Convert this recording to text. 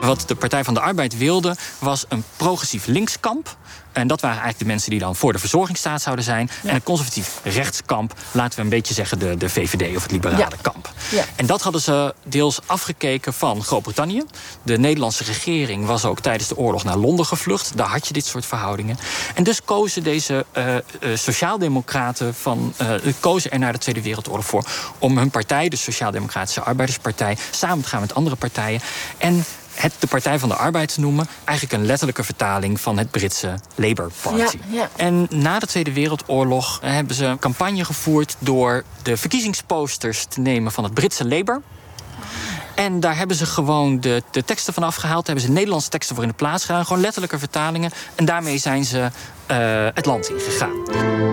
Wat de Partij van de Arbeid wilde, was een progressief linkskamp. En dat waren eigenlijk de mensen die dan voor de verzorgingsstaat zouden zijn. Ja. En een conservatief rechtskamp, laten we een beetje zeggen de VVD of het liberale kamp. Ja. En dat hadden ze deels afgekeken van Groot-Brittannië. De Nederlandse regering was ook tijdens de oorlog naar Londen gevlucht. Daar had je dit soort verhoudingen. En dus kozen deze sociaaldemocraten kozen er na de Tweede Wereldoorlog voor om hun partij, de Sociaal-Democratische Arbeiderspartij, samen te gaan met andere partijen. En de Partij van de Arbeid te noemen, eigenlijk een letterlijke vertaling van het Britse Labour Party. Ja, ja. En na de Tweede Wereldoorlog hebben ze een campagne gevoerd door de verkiezingsposters te nemen van het Britse Labour. En daar hebben ze gewoon de teksten van afgehaald. Hebben ze Nederlandse teksten voor in de plaats gedaan. Gewoon letterlijke vertalingen. En daarmee zijn ze het land ingegaan.